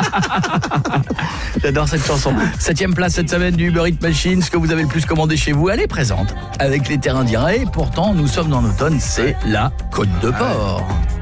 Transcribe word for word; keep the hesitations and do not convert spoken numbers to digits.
J'adore cette chanson. Septième place cette semaine du Uber Eats Machine. Ce que vous avez le plus commandé chez vous, elle est présente. Avec les terrains d'Irae, pourtant nous sommes en automne, c'est la Côte de Porc.